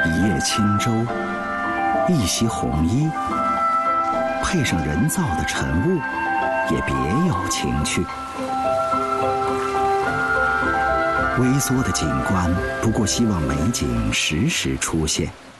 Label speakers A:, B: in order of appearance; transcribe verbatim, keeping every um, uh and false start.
A: 一叶轻舟，一袭红衣，配上人造的晨雾，也别有情趣。微缩的景观，不过希望美景时时出现。